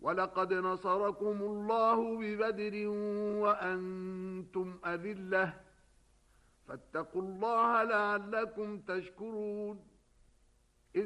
ولقد نصركم الله ببدر وأنتم أذلة فاتقوا الله لعلكم تشكرون